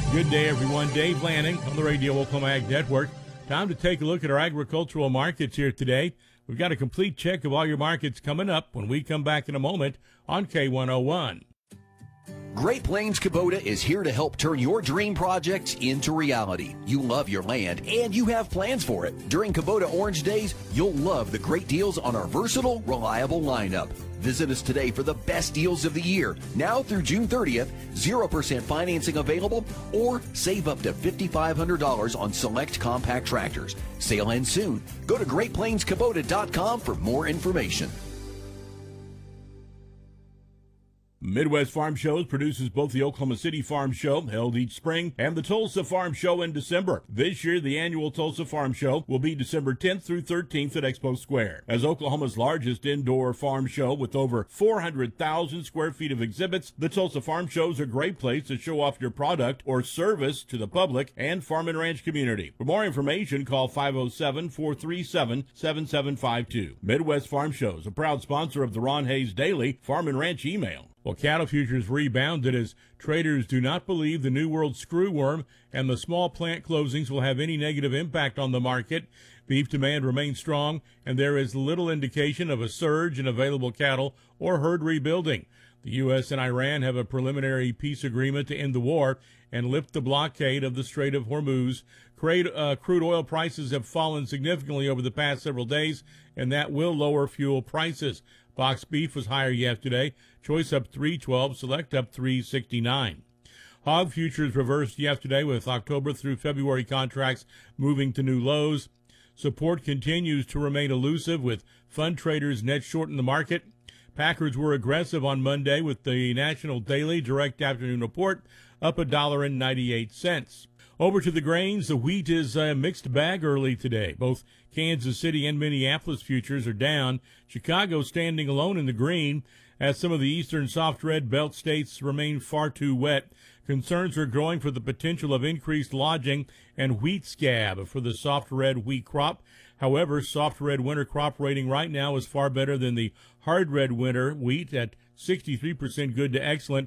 Good day, everyone. Dave Lanning on the Radio Oklahoma Ag Network. Time to take a look at our agricultural markets here today. We've got a complete check of all your markets coming up when we come back in a moment on K101. Great Plains Kubota is here to help turn your dream projects into reality. You love your land and you have plans for it. During Kubota Orange Days, you'll love the great deals on our versatile, reliable lineup. Visit us today for the best deals of the year. Now through June 30th, 0% financing available or save up to $5,500 on select compact tractors. Sale ends soon. Go to GreatPlainsKubota.com for more information. Midwest Farm Shows produces both the Oklahoma City Farm Show, held each spring, and the Tulsa Farm Show in December. This year, the annual Tulsa Farm Show will be December 10th through 13th at Expo Square. As Oklahoma's largest indoor farm show with over 400,000 square feet of exhibits, the Tulsa Farm Show is a great place to show off your product or service to the public and farm and ranch community. For more information, call 507-437-7752. Midwest Farm Shows, a proud sponsor of the Ron Hayes Daily Farm and Ranch email. Well, cattle futures rebounded as traders do not believe the New World screwworm and the small plant closings will have any negative impact on the market. Beef demand remains strong, and there is little indication of a surge in available cattle or herd rebuilding. The U.S. and Iran have a preliminary peace agreement to end the war and lift the blockade of the Strait of Hormuz. Crude oil prices have fallen significantly over the past several days, and that will lower fuel prices. Box beef was higher yesterday. Choice up $3.12, select up $3.69. Hog futures reversed yesterday with October through February contracts moving to new lows. Support continues to remain elusive with fund traders net short in the market. Packers were aggressive on Monday with the National Daily Direct Afternoon Report up $1.98. Over to the grains. The wheat is a mixed bag early today. Both Kansas City and Minneapolis futures are down. Chicago standing alone in the green as some of the eastern soft red belt states remain far too wet. Concerns are growing for the potential of increased lodging and wheat scab for the soft red wheat crop. However, soft red winter crop rating right now is far better than the hard red winter wheat at 63% good to excellent